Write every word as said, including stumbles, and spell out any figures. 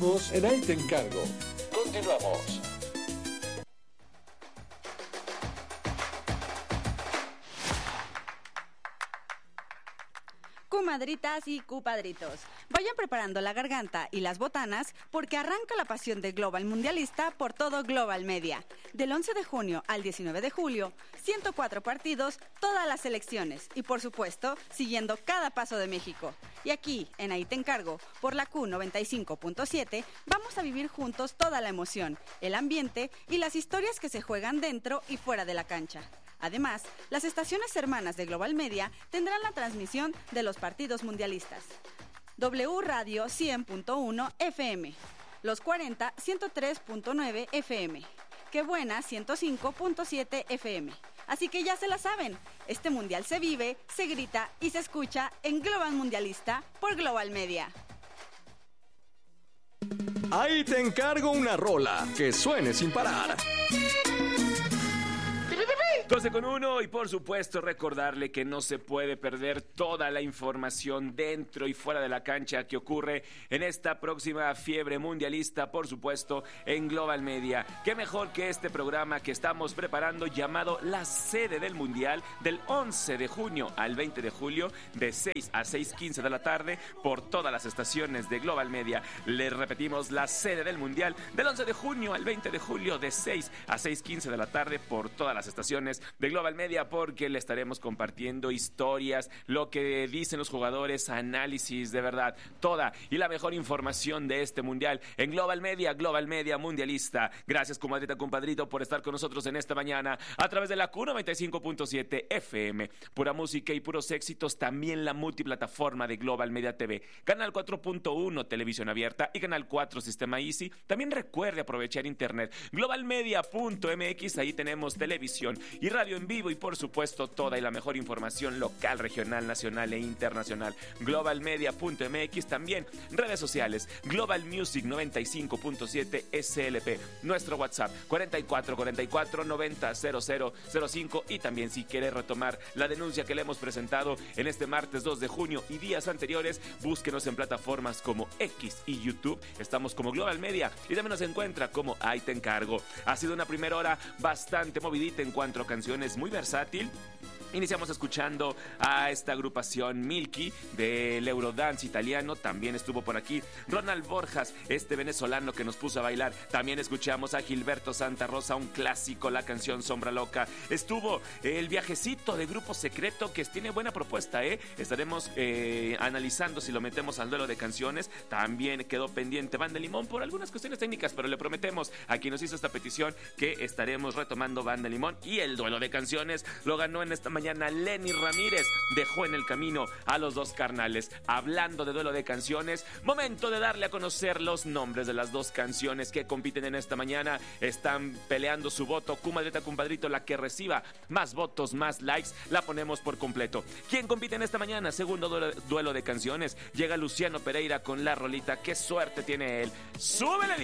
Seguimos en Ahí Te Encargo. Continuamos. Comadritas y cupadritos, vayan preparando la garganta y las botanas porque arranca la pasión de Global Mundialista por todo Global Media. Del once de junio al diecinueve de julio, ciento cuatro partidos, todas las selecciones y por supuesto, siguiendo cada paso de México. Y aquí, en Ahí Te Encargo, por la Q noventa y cinco punto siete, vamos a vivir juntos toda la emoción, el ambiente y las historias que se juegan dentro y fuera de la cancha. Además, las estaciones hermanas de Global Media tendrán la transmisión de los partidos mundialistas. W Radio cien punto uno F M, Los cuarenta ciento tres punto nueve F M, Qué Buena ciento cinco punto siete F M. Así que ya se la saben, este mundial se vive, se grita y se escucha en Global Mundialista por Global Media. Ahí te encargo una rola que suene sin parar. doce con uno y por supuesto recordarle que no se puede perder toda la información dentro y fuera de la cancha que ocurre en esta próxima fiebre mundialista, por supuesto en Global Media. Qué mejor que este programa que estamos preparando llamado La Sede del Mundial, del once de junio al veinte de julio de seis a seis quince de la tarde por todas las estaciones de Global Media. Les repetimos, La Sede del Mundial del once de junio al veinte de julio de seis a seis quince de la tarde por todas las estaciones de Global Media, porque le estaremos compartiendo historias, lo que dicen los jugadores, análisis, de verdad, toda y la mejor información de este mundial en Global Media, Global Media Mundialista. Gracias, comadrita, compadrito, por estar con nosotros en esta mañana a través de la Q noventa y cinco punto siete F M, pura música y puros éxitos, también la multiplataforma de Global Media T V, Canal cuatro punto uno Televisión Abierta y Canal cuatro Sistema Easy. También recuerde aprovechar internet, globalmedia punto m x, ahí tenemos televisión y radio en vivo y por supuesto toda y la mejor información local, regional, nacional e internacional. globalmedia punto m x, también redes sociales, Global Music noventa y cinco punto siete S L P, nuestro WhatsApp cuarenta y cuatro cuarenta y cuatro noventa cero cero cero cinco, y también si quiere retomar la denuncia que le hemos presentado en este martes dos de junio y días anteriores, búsquenos en plataformas como X y YouTube, estamos como Global Media y también nos encuentra como Ahí Te Encargo. Ha sido una primera hora bastante movidita en cuanto a canciones, muy versátil. Iniciamos escuchando a esta agrupación Milky del Eurodance italiano. También estuvo por aquí Ronald Borjas, este venezolano que nos puso a bailar. También escuchamos a Gilberto Santa Rosa, un clásico, la canción Sombra Loca. Estuvo el viajecito de Grupo Secreto, que tiene buena propuesta, ¿eh? Estaremos eh, analizando si lo metemos al duelo de canciones. También quedó pendiente Banda Limón por algunas cuestiones técnicas, pero le prometemos a quien nos hizo esta petición que estaremos retomando Banda Limón. Y el duelo de canciones lo ganó en esta mañana Lenny Ramírez, dejó en el camino a los dos carnales. Hablando de duelo de canciones, momento de darle a conocer los nombres de las dos canciones que compiten en esta mañana. Están peleando su voto, comadrita, compadrito, la que reciba más votos, más likes, la ponemos por completo. ¿Quién compite en esta mañana? Segundo duelo, duelo de canciones, llega Luciano Pereira con la rolita. Qué suerte tiene él. ¡Súbele!